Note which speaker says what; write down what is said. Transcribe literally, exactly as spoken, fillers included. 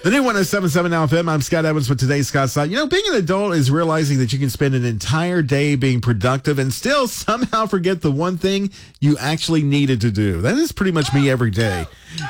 Speaker 1: The new one is seven seven Now F M. I'm Scott Evans with today's Scott Side. You know, being an adult is realizing that you can spend an entire day being productive and still somehow forget the one thing you actually needed to do. That is pretty much me every day.